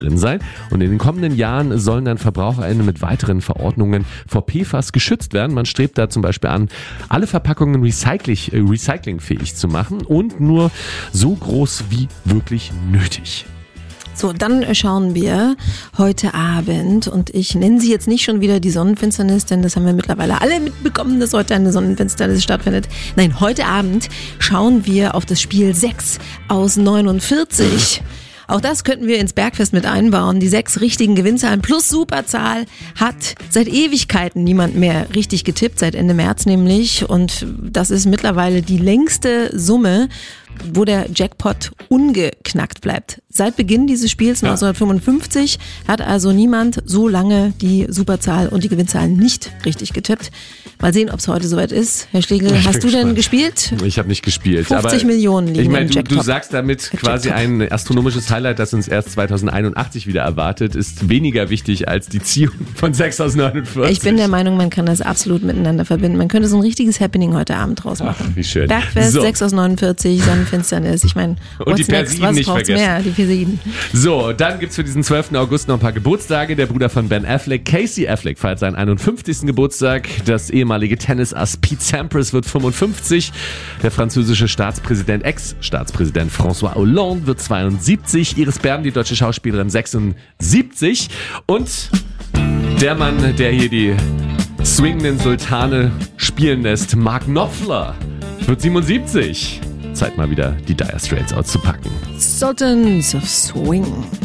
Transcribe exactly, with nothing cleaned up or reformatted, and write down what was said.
sein. Und in den kommenden Jahren sollen dann VerbraucherInnen mit weiteren Verordnungen vor P F A S geschützt werden. Man strebt da zum Beispiel an, alle Verpackungen recycling, äh, recyclingfähig zu machen und nur so groß wie wirklich nötig. So, dann schauen wir heute Abend, und ich nenne sie jetzt nicht schon wieder die Sonnenfinsternis, denn das haben wir mittlerweile alle mitbekommen, dass heute eine Sonnenfinsternis stattfindet. Nein, heute Abend schauen wir auf das Spiel sechs aus neunundvierzig. Auch das könnten wir ins Bergfest mit einbauen. Die sechs richtigen Gewinnzahlen plus Superzahl hat seit Ewigkeiten niemand mehr richtig getippt, seit Ende März nämlich. Und das ist mittlerweile die längste Summe, wo der Jackpot ungeknackt bleibt. Seit Beginn dieses Spiels neunzehnhundertfünfundfünfzig hat also niemand so lange die Superzahl und die Gewinnzahlen nicht richtig getippt. Mal sehen, ob es heute soweit ist. Herr Schlegel, Ich hast bin du denn gespannt. gespielt? Ich habe nicht gespielt. fünfzig aber Millionen liegen Ich meine, im du, Jackpot. du sagst damit quasi Jackpot. ein astronomisches Highlight, das uns erst zweitausendeinundachtzig wieder erwartet, ist weniger wichtig als die Ziehung von sechs aus neunundvierzig. Ich bin der Meinung, man kann das absolut miteinander verbinden. Man könnte so ein richtiges Happening heute Abend draus machen. Ach, wie schön. Bergfest, So. sechs aus neunundvierzig, Sonnenfinsternis. Ich meine, Und die what's next? Persiden Was nicht braucht's vergessen. mehr? Die Persiden. So, dann gibt's für diesen zwölften August noch ein paar Geburtstage. Der Bruder von Ben Affleck, Casey Affleck, feiert seinen einundfünfzigsten Geburtstag. Das ehemalige Tennisass Pete Sampras wird fünfundfünfzig. Der französische Staatspräsident, Ex-Staatspräsident François Hollande wird zweiundsiebzig. Iris Berben, die deutsche Schauspielerin, sechsundsiebzig. Und der Mann, der hier die swingenden Sultane spielen lässt, Mark Knopfler, wird siebenundsiebzig. Zeit mal wieder die Dire Straits auszupacken. Sultans of Swing.